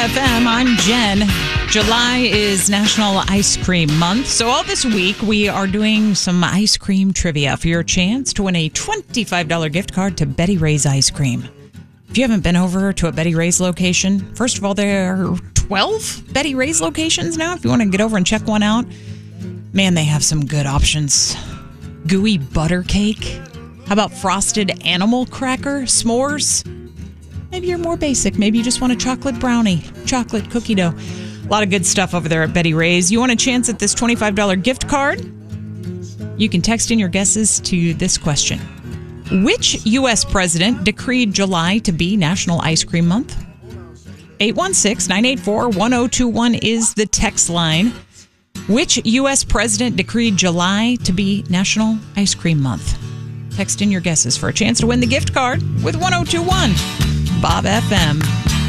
FM, I'm Jen. July is National Ice Cream Month, so all this week we are doing some ice cream trivia for your chance to win a $25 gift card to Betty Ray's Ice Cream. If you haven't been over to a Betty Ray's location, first of all, there are 12 Betty Ray's locations now. If you want to get over and check one out, man, they have some good options. Gooey butter cake. How about frosted animal cracker s'mores? Maybe you're more basic. Maybe you just want a chocolate brownie, chocolate cookie dough. A lot of good stuff over there at Betty Ray's. You want a chance at this $25 gift card? You can text in your guesses to this question. Which U.S. president decreed July to be National Ice Cream Month? 816-984-1021 is the text line. Which U.S. president decreed July to be National Ice Cream Month? Text in your guesses for a chance to win the gift card with 1021 Bob FM.